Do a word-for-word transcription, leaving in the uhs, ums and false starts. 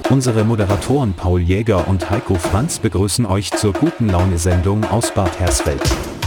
Unsere Moderatoren Paul Jäger und Heiko Franz begrüßen euch zur Guten Laune Sendung aus Bad Hersfeld.